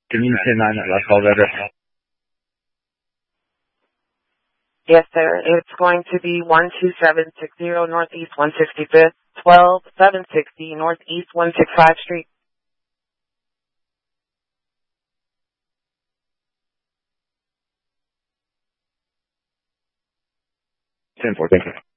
Can you 10-9 that last call address? Yes, sir. It's going to be 12760 Northeast 165th, 12760 Northeast 165th Street. 10-4, thank you.